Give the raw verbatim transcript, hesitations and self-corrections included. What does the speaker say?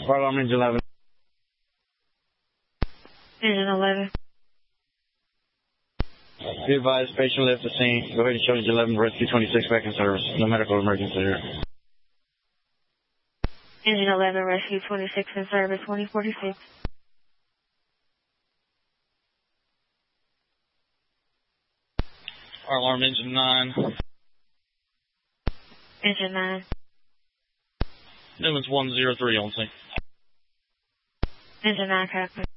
Fire alarm engine eleven. Engine eleven. Be advised, patient left the scene. Go ahead and show engine eleven, rescue twenty-six back in service. No medical emergency here. Engine eleven, rescue twenty-six in service, twenty forty-six. Fire alarm engine nine. Engine nine. Newman's one zero three on scene. Engine nine, copy.